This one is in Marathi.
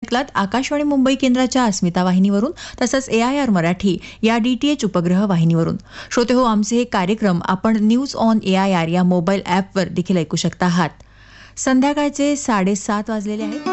ऐकलात आकाशवाणी मुंबई केंद्राच्या अस्मिता वाहिनीवरून तसंच AIR मराठी या DTH उपग्रह वाहिनीवरून. श्रोते हो, आमचे हे कार्यक्रम आपण न्यूज ऑन AIR या मोबाईल ॲपवर देखील ऐकू शकता आहात. संध्याकाळचे 7:30 वाजलेले आहेत.